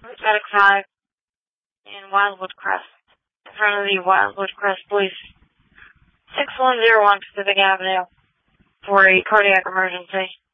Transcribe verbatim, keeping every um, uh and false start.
Medic five in Wildwood Crest. In front of the Wildwood Crest Police. six one zero one Pacific Avenue for a cardiac emergency.